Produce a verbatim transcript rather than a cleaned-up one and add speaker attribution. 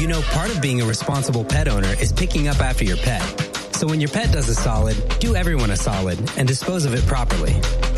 Speaker 1: You know, part of being a responsible pet owner is picking up after your pet. So when your pet does a solid, do everyone a solid and dispose of it properly.